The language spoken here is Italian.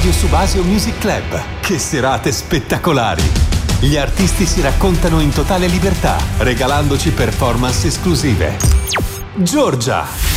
Radio Subasio Music Club. Che serate spettacolari! Gli artisti si raccontano in totale libertà, regalandoci performance esclusive. Giorgia,